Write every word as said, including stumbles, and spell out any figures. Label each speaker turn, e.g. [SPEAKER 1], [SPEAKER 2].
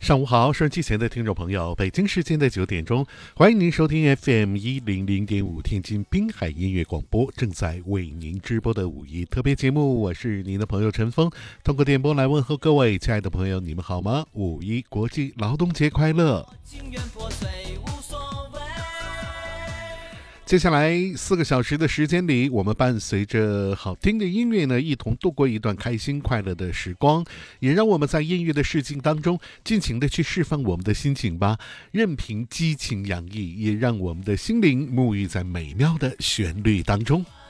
[SPEAKER 1] 上午好，收音机前的听众朋友，北京时间的九点钟，欢迎您收听 F M 一零零点五天津滨海音乐广播，正在为您直播的五一特别节目，我是您的朋友陈峰，通过电波来问候各位亲爱的朋友，你们好吗？五一国际劳动节快乐！接下来四个小时的时间里，我们伴随着好听的音乐呢，一同度过一段开心快乐的时光，也让我们在音乐的世境当中尽情的去释放我们的心情吧，任凭激情洋溢，也让我们的心灵沐浴在美妙的旋律当中。